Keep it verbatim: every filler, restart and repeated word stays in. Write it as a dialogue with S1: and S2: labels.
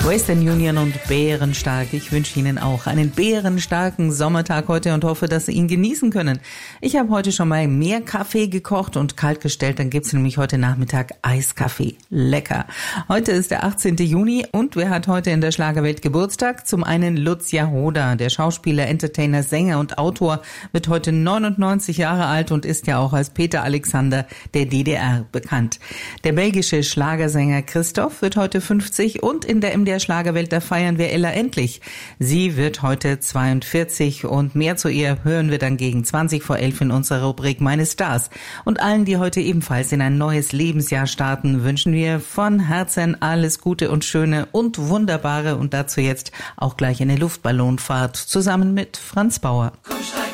S1: Western Union und Bärenstark. Ich wünsche Ihnen auch einen bärenstarken Sommertag heute und hoffe, dass Sie ihn genießen können. Ich habe heute schon mal mehr Kaffee gekocht und kalt gestellt. Dann gibt's nämlich heute Nachmittag Eiskaffee. Lecker. Heute ist der achtzehnten Juni und wer hat heute in der Schlagerwelt Geburtstag? Zum einen Lutz Jahoda, der Schauspieler, Entertainer, Sänger und Autor, wird heute neunundneunzig Jahre alt und ist ja auch als Peter Alexander der D D R bekannt. Der belgische Schlagersänger Christoph wird heute fünfzig und in der M D R Schlagerwelt, da feiern wir Ella Endlich. Sie wird heute zweiundvierzig und mehr zu ihr hören wir dann gegen zwanzig vor elf in unserer Rubrik Meine Stars. Und allen, die heute ebenfalls in ein neues Lebensjahr starten, wünschen wir von Herzen alles Gute und Schöne und Wunderbare und dazu jetzt auch gleich eine Luftballonfahrt zusammen mit Franz Bauer.